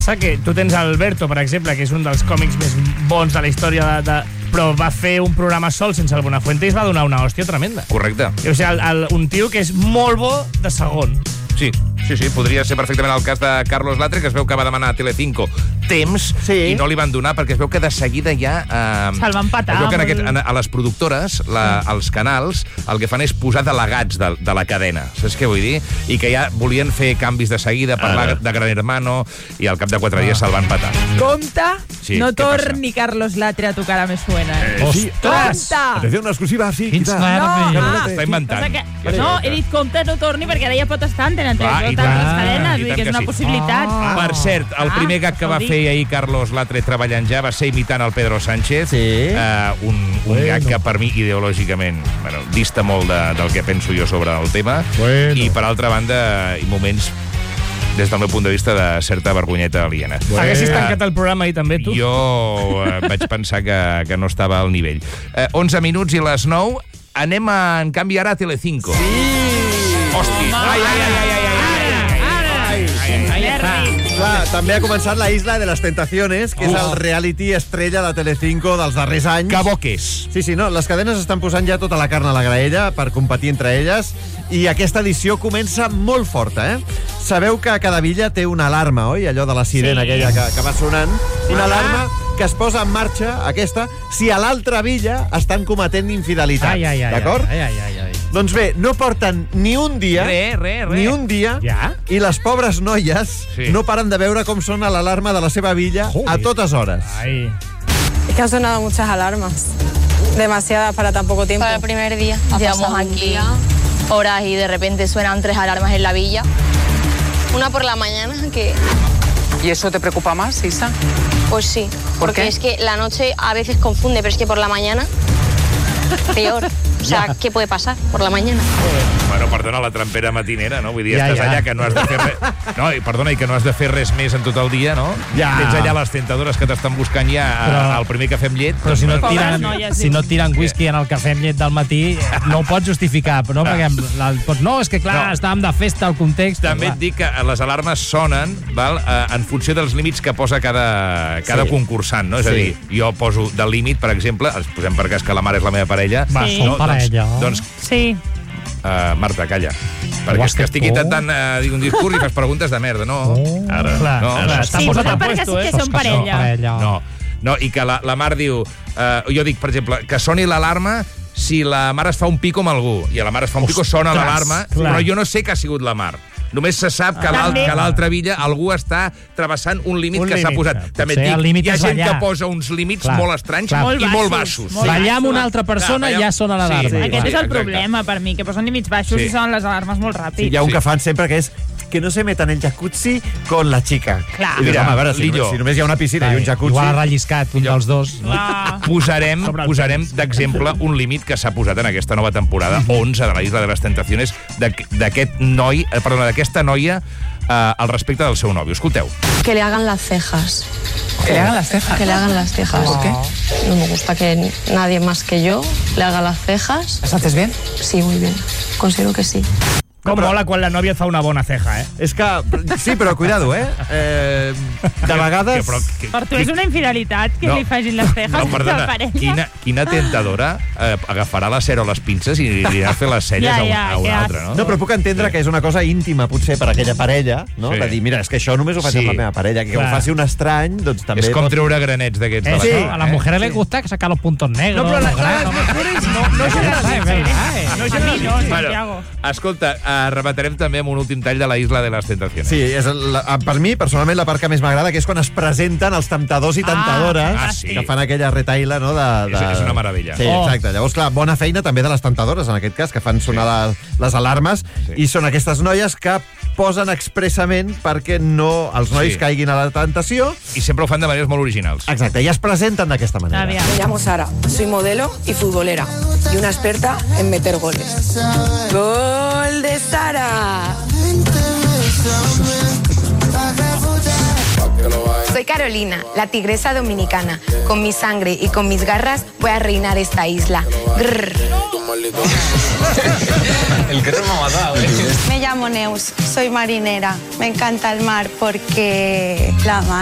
Que tu tens Alberto, per exemple, que és un dels còmics més bons de la història però va fer un programa sol sense el Buenafuente i es va donar una hòstia tremenda. Correcte. O sigui, un tio que és molt bo de segon. Sí, podria ser perfectament el cas de Carlos Latre, que es veu que va demanar a Telecinco temps i no li van donar, perquè es veu que de seguida ja... Se'l van patar. Es veu que a les productores, els canals, el que fan és posar delegats de la cadena. Saps què vull dir? I que ja volien fer canvis de seguida, parlar de Gran Hermano, i al cap de 4 dies se'l van patar. Compte, no torni Carlos Latre a tu cara me suena. Ostres! Atenció, una exclusiva, sí. Està inventant. No, he dit compte, no torni, perquè ara ja pot estar en Antena 3, i totes les cadenes, i vull dir tant que és que una sí. possibilitat. Per cert, el primer gag que va fer ahir Carlos Latre treballant ja va ser imitant el Pedro Sánchez, un gag que per mi ideològicament dista molt del que penso jo sobre el tema, i per altra banda, hi moments des del meu punt de vista de certa vergonyeta aliena. Haguessis tancat el programa ahir també, tu? Jo vaig pensar que no estava al nivell. 11 minuts i les 9. Anem, en canvi, ara a Telecinco. Hòstia. Clar, també ha començat la Isla de las Tentaciones, que és el reality estrella de Telecinco dels darrers anys. Que bo que és. Sí, no, les cadenes estan posant ja tota la carn a la graella per competir entre elles, i aquesta edició comença molt forta, Sabeu que cada villa té una alarma, oi? Allò de la sirena aquella que va sonant. Una alarma que es posa en marxa, aquesta, si a l'altra villa estan cometent infidelitats. D'acord? Doncs bé, no porten ni un dia, ni un dia, i les pobres noies no paren de veure com sona l'alarma de la seva villa a totes hores. Es que han sonado muchas alarmas. Demasiadas para tan poco tiempo. Para el primer día. Llevamos aquí horas y de repente suenan 3 alarmas en la villa. Una por la mañana que... ¿Y eso te preocupa más, Isa? Pues sí, porque es que la noche a veces confunde, pero es que por la mañana peor. O sea, ¿qué puede pasar por la mañana? Bueno, perdona, la trampera matinera, no? Vull dir, estàs allà que no has de fer res... No, i perdona, i que no has de fer res més en tot el dia, no? Tens allà les tentadores que t'estan buscant ja al primer cafè amb llet. Però si no et tiren whisky en el cafè amb llet del matí, no ho pots justificar, no? Perquè no, és que clar, estàvem de festa al context. També et dic que les alarmes sonen en funció dels límits que posa cada concursant, no? És a dir, jo poso de límit, per exemple, ens posem per cas que la mare és la meva parella. Som parella. Doncs... Sí. Marta, calla. Perquè és que estic intentant dir un discurs i fas preguntes de merda, no? Ara. Sí, però perquè sí que som parella. No, i que la Mar diu... Jo dic, per exemple, que soni l'alarma si la Mar es fa un pico amb algú. I a la Mar es fa un pico, sona l'alarma, però jo no sé que ha sigut la Mar. Només se sap que a l'altra villa algú està travessant un límit que s'ha posat. També et dic, hi ha gent que posa uns límits molt estranys i molt baixos. Ballar amb una altra persona ja sona l'alarma. Aquest és el problema per mi, que posen límits baixos i sonen les alarmes molt ràpid. Hi ha un que fan sempre que és que no se metan el jacuzzi con la chica. Clar. I mira, a veure, si només hi ha una piscina i un jacuzzi... Igual ha relliscat un dels dos. Posarem d'exemple un límit que s'ha posat en aquesta nova temporada 11 de la Isla de las Tentaciones d'aquesta noia al respecte del seu nòvio. Escolteu. Que le hagan las cejas. ¿Que le hagan las cejas? Que le hagan las cejas. ¿Por qué? No me gusta que nadie más que yo le haga las cejas. ¿Las haces bien? Sí, muy bien. Considero que sí. Com mola quan la nòvia et fa una bona ceja, És que... Sí, però cuidado, de vegades... Per tu és una infidelitat que li facin les cejas a la parella. Quina tentadora agafarà la cera o les pinces i li ha fet les celles a una altra, no? No, però puc entendre que és una cosa íntima, potser, per aquella parella, no? De dir, mira, és que això només ho faig amb la meva parella, que ho faci un estrany, doncs també... És com treure granets d'aquests de la cara. A la mujer le gusta sacar los puntos negros. No, però no Santiago. Escolta, rematarem també amb un últim tall de la Isla de las Tentaciones. Sí, és per mi, personalment, la part que més m'agrada, que és quan es presenten els temptadors i temptadores que fan aquella retaila, no? És una meravella. Sí, exacte. Llavors, clar, bona feina també de les temptadores, en aquest cas, que fan sonar les alarmes, i són aquestes noies que posen expressament perquè no els nois caiguin a la tentació. I sempre ho fan de maneres molt originals. Exacte, i es presenten d'aquesta manera. Me llamo Sara, soy modelo y futbolera y una experta en meter goles. ¡Gol de Sara! Soy Soy Carolina, la tigresa dominicana. Con mi sangre y con mis garras voy a reinar esta isla. Grrr. El que no me ha matado, ¿eh? Me llamo Neus, soy marinera. Me encanta el mar porque la mar